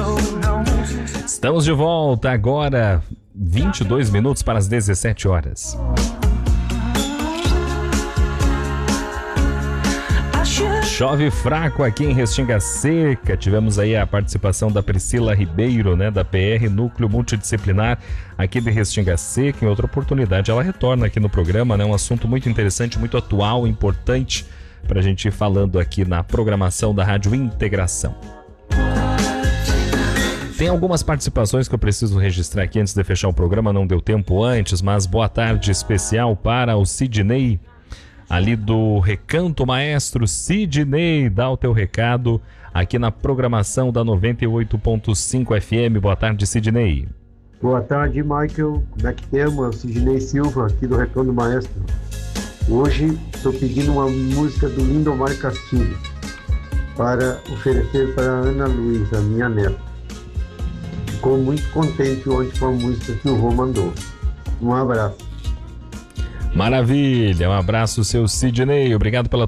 Estamos de volta agora, 22 minutos para as 17 horas. Chove fraco aqui em Restinga Seca. Tivemos aí a participação da Priscila Ribeiro, né, da PR Núcleo Multidisciplinar aqui de Restinga Seca. Em outra oportunidade ela retorna aqui no programa, né, um assunto muito interessante, muito atual, importante para a gente ir falando aqui na programação da Rádio Integração. Tem algumas participações que eu preciso registrar aqui antes de fechar o programa, não deu tempo antes, mas boa tarde especial para o Sidney, ali do Recanto Maestro. Sidney, dá o teu recado aqui na programação da 98.5 FM. Boa tarde, Sidney. Boa tarde, Michael. Como é que temos? É o Sidney Silva, aqui do Recanto Maestro. Hoje estou pedindo uma música do Lindomar Castilho para oferecer para a Ana Luísa, minha neta. Ficou muito contente ontem com a música que o Rô mandou. Um abraço. Maravilha, um abraço, seu Sidney. Obrigado pela